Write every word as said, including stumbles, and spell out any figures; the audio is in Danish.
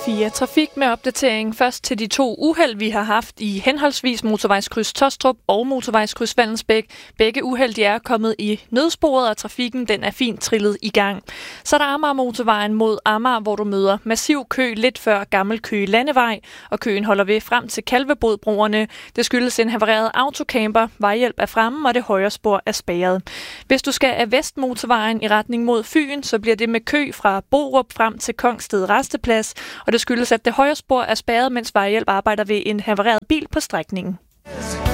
fire Trafik med opdatering. Først til de to uheld, vi har haft i henholdsvis motorvejskryds Tostrup og motorvejskryds Vallensbæk. Begge uheld de er kommet i nødsporet, og trafikken den er fint trillet i gang. Så er der Amager motorvejen mod Amager, hvor du møder massiv kø lidt før Gammel Køge Landevej, og køen holder ved frem til Kalvebodbroerne. Det skyldes en havareret autocamper. Vejhjælp er fremme, og det højre spor er spærret. Hvis du skal af Vestmotorvejen i retning mod Fyn, så bliver det med kø fra Borup frem til Kongsted Rasteplads, og det skyldes, at det højre spor er spærret, mens vejhjælp arbejder ved en havareret bil på strækningen.